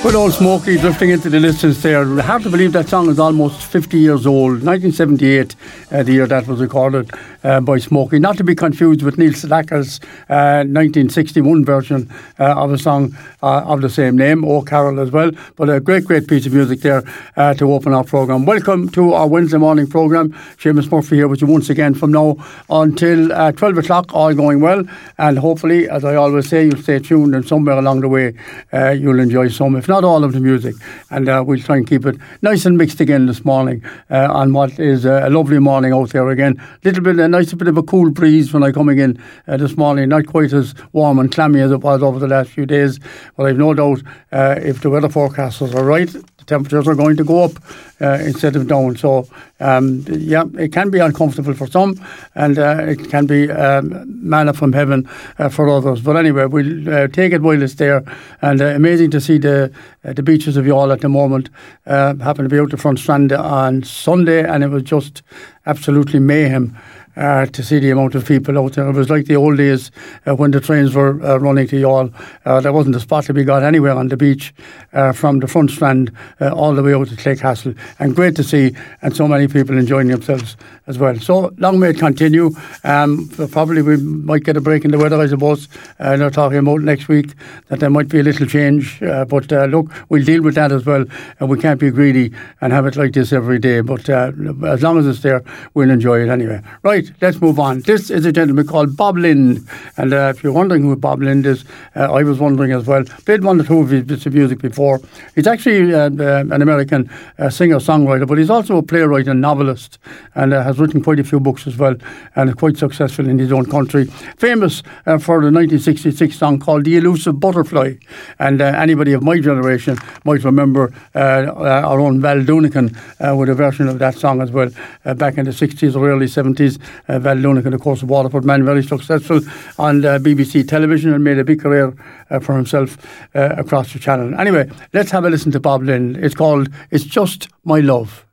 Good old Smokey drifting into the distance there. Hard to believe that song is almost 50 years old. 1978, the year that was recorded by Smokey. Not to be confused with Neil Sedaka's 1961 version of a song of the same name, Oh Carol as well. But a great piece of music there to open our programme. Welcome to our Wednesday morning programme. Seamus Murphy here with you once again from now until 12 o'clock, all going well. And hopefully, as I always say, you'll stay tuned and somewhere along the way you'll enjoy some, if not all of the music, and we'll try and keep it nice and mixed again this morning on what is a lovely morning out there again. A nice bit of a cool breeze when I'm coming in this morning, not quite as warm and clammy as it was over the last few days, but I've no doubt if the weather forecasters are right, the temperatures are going to go up instead of down. So it can be uncomfortable for some, and it can be manna from heaven for others. But anyway, we'll take it while it's there. And amazing to see the beaches of Youghal at the moment. Happened to be out the front strand on Sunday, and it was just absolutely mayhem. To see the amount of people out there. It was like the old days when the trains were running to Youghal. There wasn't a spot to be got anywhere on the beach from the front strand all the way out to Claycastle. And great to see, and so many people enjoying themselves as well. So long may it continue. Probably we might get a break in the weather, I suppose. They're talking about next week that there might be a little change. But look, we'll deal with that as well. We can't be greedy and have it like this every day. But as long as it's there, we'll enjoy it anyway. Right. Let's move on. This is a gentleman called Bob Lind, and if you're wondering who Bob Lind is, I was wondering as well. Played one or two of his bits of music before. He's actually an American singer-songwriter, but he's also a playwright and novelist, and has written quite a few books as well, and is quite successful in his own country. Famous for the 1966 song called The Elusive Butterfly, and anybody of my generation might remember our own Val Doonican with a version of that song as well, back in the 60s or early 70s. Val Doonican, of course, a Waterford man, very successful on BBC television and made a big career for himself across the channel. Anyway, let's have a listen to Bob Lind. It's called It's Just My Love.